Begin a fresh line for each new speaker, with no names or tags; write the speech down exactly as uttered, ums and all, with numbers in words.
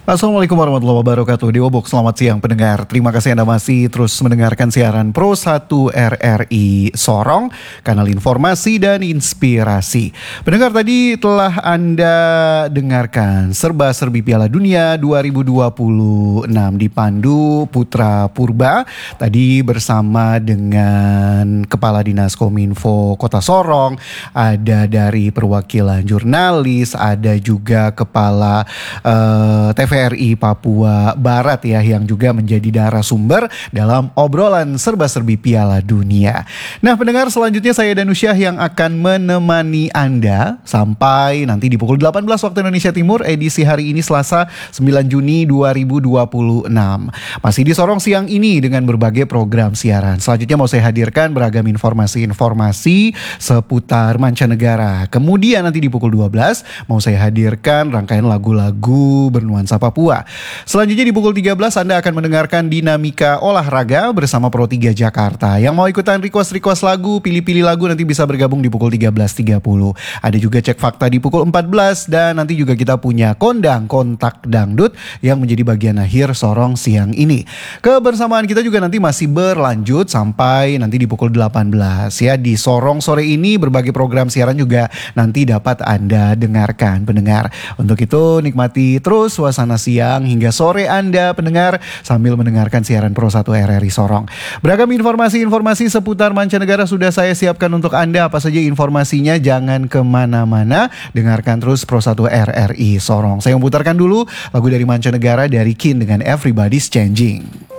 Assalamualaikum warahmatullahi wabarakatuh. Dewa Box, selamat siang pendengar. Terima kasih Anda masih terus mendengarkan siaran Pro satu R R I Sorong, kanal informasi dan inspirasi. Pendengar, tadi telah Anda dengarkan serba-serbi Piala Dunia dua ribu dua puluh enam dipandu Putra Purba. Tadi bersama dengan Kepala Dinas Kominfo Kota Sorong, ada dari perwakilan jurnalis, ada juga Kepala uh, T V R I Papua Barat ya, yang juga menjadi narasumber dalam obrolan serba-serbi Piala Dunia. Nah pendengar, selanjutnya saya Danusyah yang akan menemani Anda sampai nanti di pukul delapan belas waktu Indonesia Timur, edisi hari ini Selasa sembilan Juni dua ribu dua puluh enam. Masih di Sorong siang ini dengan berbagai program siaran. Selanjutnya mau saya hadirkan beragam informasi-informasi seputar mancanegara. Kemudian nanti di pukul dua belas mau saya hadirkan rangkaian lagu-lagu bernuansa Papua. Selanjutnya di pukul tiga belas Anda akan mendengarkan dinamika olahraga bersama Pro tiga Jakarta. Yang mau ikutan request-request lagu, pilih-pilih lagu, nanti bisa bergabung di pukul tiga belas tiga puluh. Ada juga cek fakta di pukul empat belas, dan nanti juga kita punya kondang kontak dangdut yang menjadi bagian akhir Sorong siang ini. Kebersamaan kita juga nanti masih berlanjut sampai nanti di pukul delapan belas ya. Di Sorong sore ini berbagai program siaran juga nanti dapat Anda dengarkan pendengar. Untuk itu nikmati terus suasana siang hingga sore Anda pendengar sambil mendengarkan siaran Pro satu R R I Sorong. Beragam informasi-informasi seputar mancanegara sudah saya siapkan untuk Anda. Apa saja informasinya, jangan kemana-mana, dengarkan terus Pro satu R R I Sorong. Saya memutarkan dulu lagu dari mancanegara dari Kin dengan Everybody's Changing.